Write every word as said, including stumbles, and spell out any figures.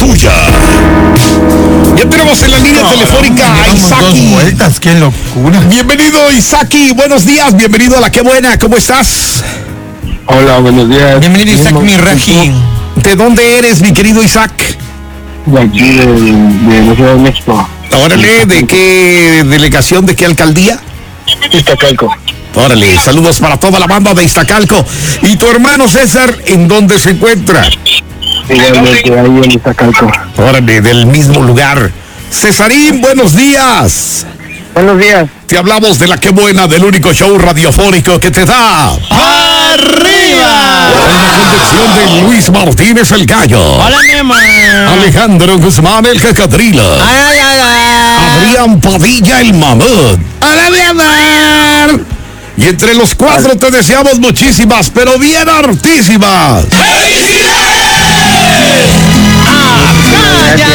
suya. Ya tenemos en la línea no, telefónica no, a Isaki. Vueltas, qué locura. Bienvenido, Isaki. Buenos días. Bienvenido a La Qué Buena. ¿Cómo estás? Hola, buenos días. Bienvenido, Isaac Miraji. ¿De dónde eres, mi querido Isaac? De aquí, de, de la Ciudad de México. Órale, ¿de qué delegación, de qué alcaldía? Iztacalco. Órale, saludos para toda la banda de Iztacalco. ¿Y tu hermano César, en dónde se encuentra? Igualmente, ahí en Iztacalco. Órale, del mismo lugar. Cesarín, buenos días. Buenos días. Te hablamos de La Qué Buena, del único show radiofónico que te da ¡arriba! Una conducción de Luis Martínez el Gallo. Hola, mi amor. Alejandro Guzmán el Cacadrilo. Ay, ay, ay. Adrián Padilla el Mamut. Hola, mi amor. Y entre los cuatro te deseamos muchísimas, pero bien hartísimas.